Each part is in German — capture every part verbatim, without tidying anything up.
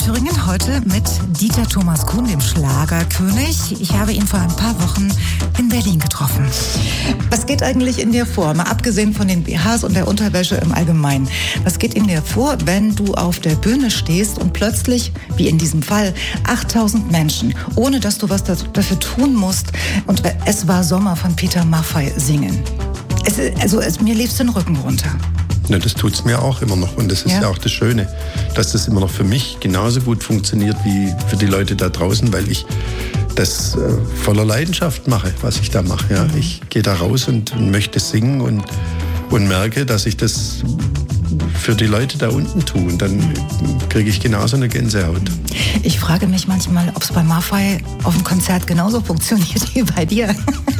Thüringen heute mit Dieter Thomas Kuhn, dem Schlagerkönig. Ich habe ihn vor ein paar Wochen in Berlin getroffen. Was geht eigentlich in dir vor, mal abgesehen von den B Hs und der Unterwäsche im Allgemeinen? Was geht in dir vor, wenn du auf der Bühne stehst und plötzlich, wie in diesem Fall, achttausend Menschen, ohne dass du was dafür tun musst, und Es war Sommer von Peter Maffay singen? Es, also es, mir lief den Rücken runter. Ja, das tut's mir auch immer noch. Und das ist ja. ja auch das Schöne, dass das immer noch für mich genauso gut funktioniert wie für die Leute da draußen, weil ich das äh, voller Leidenschaft mache, was ich da mache. Ja. Mhm. Ich gehe da raus und, und möchte singen und, und merke, dass ich das für die Leute da unten tue. Und dann kriege ich genauso eine Gänsehaut. Ich frage mich manchmal, ob es bei Maffay auf dem Konzert genauso funktioniert wie bei dir.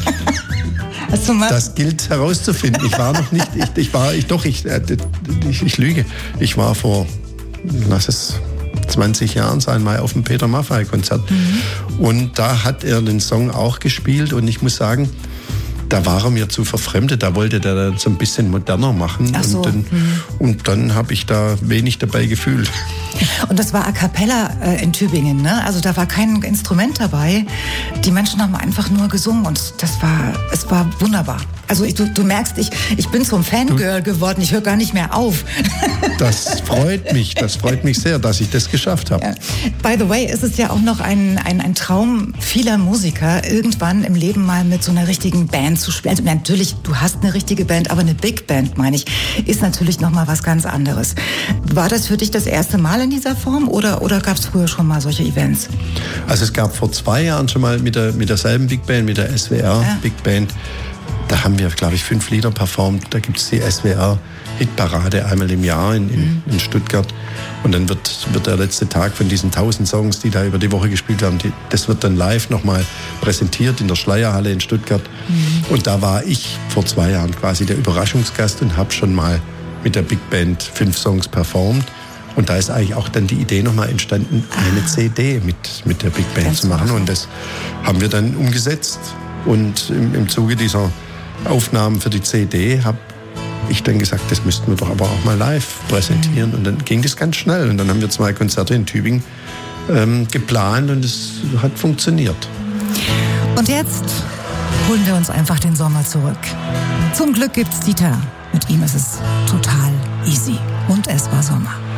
Das gilt herauszufinden. Ich war noch nicht, ich, ich war, ich doch, ich, ich, ich lüge. Ich war vor, lass es zwanzig Jahren sein, mal auf dem Peter Maffay-Konzert. Mhm. Und da hat er den Song auch gespielt und ich muss sagen, da war er mir zu verfremdet, da wollte der dann so ein bisschen moderner machen. Ach so. Und dann, mhm. und dann habe ich da wenig dabei gefühlt. Und das war A Cappella äh, in Tübingen, ne? Also da war kein Instrument dabei. Die Menschen haben einfach nur gesungen und das war, es war wunderbar. Also ich, du, du merkst, ich, ich bin zum Fangirl geworden, ich höre gar nicht mehr auf. Das freut mich, das freut mich sehr, dass ich das geschafft habe. Ja. By the way, ist es ja auch noch ein, ein, ein Traum vieler Musiker, irgendwann im Leben mal mit so einer richtigen Band zu spielen. Also natürlich, du hast eine richtige Band, aber eine Big Band, meine ich, ist natürlich noch mal was ganz anderes. War das für dich das erste Mal in dieser Form oder, oder gab es früher schon mal solche Events? Also es gab vor zwei Jahren schon mal mit, der, mit derselben Big Band, mit der S W R ja. Big Band. Da haben wir, glaube ich, fünf Lieder performt. Da gibt es die S W R-Hitparade einmal im Jahr in, in, in Stuttgart. Und dann wird, wird der letzte Tag von diesen tausend Songs, die da über die Woche gespielt haben, die, das wird dann live nochmal präsentiert in der Schleierhalle in Stuttgart. Mhm. Und da war ich vor zwei Jahren quasi der Überraschungsgast und habe schon mal mit der Big Band fünf Songs performt. Und da ist eigentlich auch dann die Idee nochmal entstanden, eine ah. C D mit, mit der Big Band Ganz zu machen. Und das haben wir dann umgesetzt. Und im, im Zuge dieser Aufnahmen für die C D habe ich dann gesagt, das müssten wir doch aber auch mal live präsentieren. Mhm. Und dann ging das ganz schnell. Und dann haben wir zwei Konzerte in Tübingen ähm, geplant und es hat funktioniert. Und jetzt holen wir uns einfach den Sommer zurück. Zum Glück gibt's Dieter. Mit ihm ist es total easy. Und es war Sommer.